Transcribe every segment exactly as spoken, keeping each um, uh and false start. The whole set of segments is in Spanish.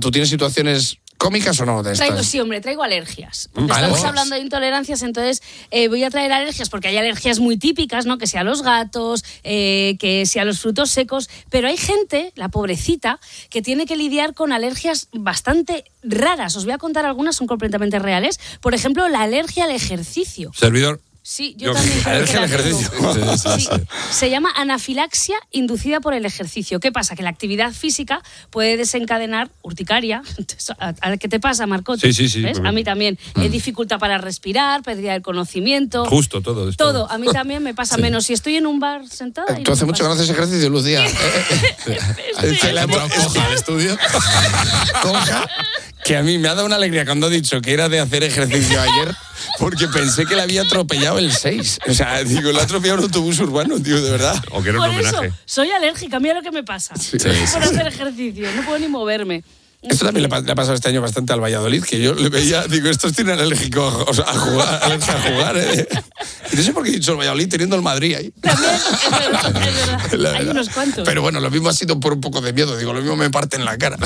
¿tú tienes situaciones cómicas o no de estas? Traigo, sí, hombre, traigo alergias. Porque Vale. estamos hablando de intolerancias, entonces eh, voy a traer alergias porque hay alergias muy típicas, ¿no? Que sea a los gatos, eh, que sea a los frutos secos, pero hay gente, la pobrecita, que tiene que lidiar con alergias bastante raras. Os voy a contar algunas, son completamente reales. Por ejemplo, la alergia al ejercicio. Servidor. Sí, yo, Yo- también creo alergia que al la tengo. ejercicio. Sí, sí, Sí, sí. se llama anafilaxia inducida por el ejercicio. ¿Qué pasa? Que la actividad física puede desencadenar urticaria. Entonces, ¿a, a qué te pasa, Marcote? Sí, sí, sí. ¿Ves? A mí también. Eh, dificultad para respirar, pérdida del conocimiento. Justo, todo esto. Todo. A mí también me pasa menos si estoy en un bar sentada. y ¿Tú no hace me mucho que no pasa. haces ejercicio, Lucía? Se la hemos- Coja al estudio. Coja, que a mí me ha dado una alegría cuando ha dicho que era de hacer ejercicio ayer, porque pensé que le había atropellado el seis. O sea, digo, le ha atropellado un autobús urbano, tío, de verdad. O que era un Por eso, homenaje. soy alérgica. Mira lo que me pasa. sí, por sí. hacer ejercicio. No puedo ni moverme. Esto también le, pa- le ha pasado este año bastante al Valladolid, que yo le veía, digo, estos tienen alérgico a, o sea, a jugar, alergia a jugar, ¿eh? Y no sé por qué he dicho el Valladolid teniendo el Madrid ahí. También, es verdad, es verdad. La Hay verdad. unos cuantos. Pero bueno, lo mismo ha sido por un poco de miedo, digo, lo mismo me parte en la cara.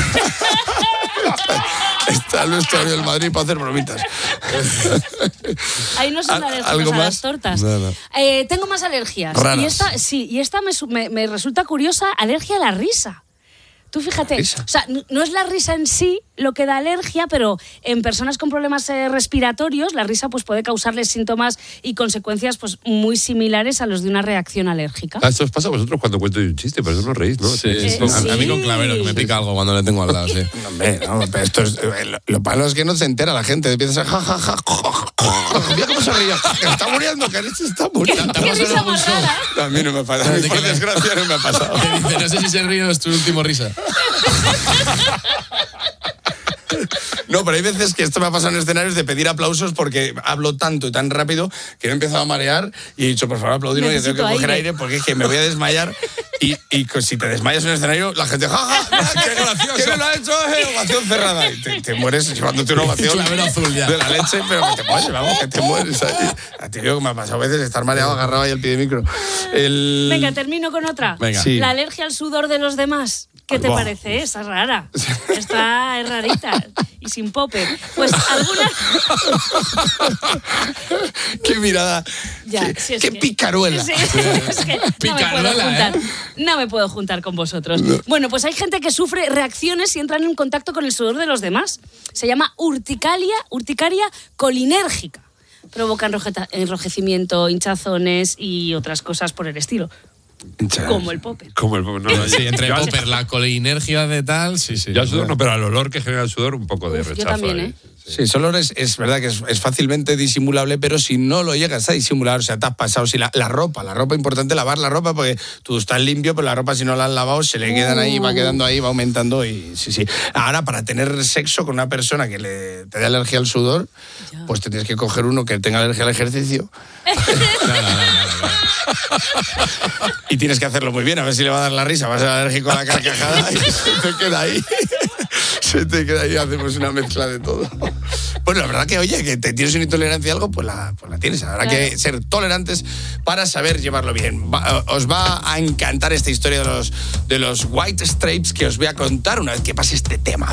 Está el vestuario del Madrid para hacer bromitas. Ahí no son ¿Al- alérgicos algo a más? las tortas. Nada. Eh, tengo más alergias. Raras. Y esta, sí, y esta me, su- me, me resulta curiosa, alergia a la risa. Tú fíjate, Risa. o sea, n- no es la risa en sí lo que da alergia, pero en personas con problemas eh, respiratorios, la risa pues puede causarles síntomas y consecuencias pues muy similares a los de una reacción alérgica. Ah, esto os pasa a vosotros cuando cuento yo un chiste, pero eso no reís, ¿no? Sí, Eh, a, sí. a mí con Clavero, que me pica algo cuando le tengo al lado, sí. No, hombre, no, pero esto es, eh, lo, lo malo es que no se entera la gente, empiezas a ja, ja, ja, mira cómo se ríe, que está muriendo, que se está muriendo. ¿Qué risa más rara? A mí no me ha pasado, a mí por desgracia no me ha pasado. Que dice, no sé si se ríe o es tu último risa. No, pero hay veces que esto me ha pasado en escenarios de pedir aplausos porque hablo tanto y tan rápido que me he empezado a marear y he dicho, por favor, aplaudirme, que tengo que Necesito coger aire. aire porque es que me voy a desmayar y, y co- si te desmayas en el escenario, la gente, ja, ja, ja, qué gracioso. ¿Quién lo ha hecho? Eh, ovación cerrada. Y te, te mueres llevándote una ovación Clavero azul ya. de la leche, pero que te mueres, vamos, que te mueres ahí. A ti me ha pasado a veces estar mareado, agarrado ahí al pie de micro. El... Venga, termino con otra. Venga. Sí. La alergia al sudor de los demás. ¿Qué te Buah. parece? Esa es rara. Esta es rarita y sin popper. Pues alguna... Qué mirada, Ya, qué, sí, es qué que- picaruela. Sí, es que no me puedo Picaruela, juntar. ¿eh? No me puedo juntar con vosotros. Bueno, pues hay gente que sufre reacciones si entran en contacto con el sudor de los demás. Se llama urticaria, urticaria colinérgica. Provoca enrojeta- enrojecimiento, hinchazones y otras cosas por el estilo. Como el popper. Como el no, no, Sí, entre yo al- popper, la colinergia de tal, sí, sí. Yo al sudor no, pero al olor que genera el sudor un poco de Uf, yo rechazo. también, ahí. ¿eh? Sí, ese olor es, es verdad que es, es fácilmente disimulable, pero si no lo llegas a disimular, o sea, te has pasado, si la, la ropa, la ropa, importante lavar la ropa, porque tú estás limpio, pero la ropa si no la has lavado se le quedan ahí, va quedando ahí, va aumentando y sí, sí. Ahora, para tener sexo con una persona que le, te dé alergia al sudor, Ya. pues te tienes que coger uno que tenga alergia al ejercicio y tienes que hacerlo muy bien, a ver si le va a dar la risa, va a ser alérgico a la carcajada y se te queda ahí. Se te queda ahí, hacemos una mezcla de todo. Bueno, la verdad que, oye, que te tienes una intolerancia a algo, pues la, pues la tienes. Habrá Claro. que ser tolerantes para saber llevarlo bien. Va- os va a encantar esta historia de los, de los White Stripes que os voy a contar una vez que pase este tema.